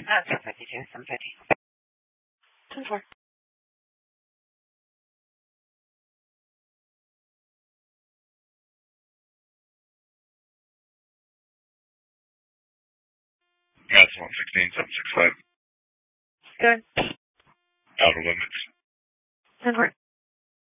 752, 750. 10-4. That's 116, 765. Good. Outer limits. 10-4.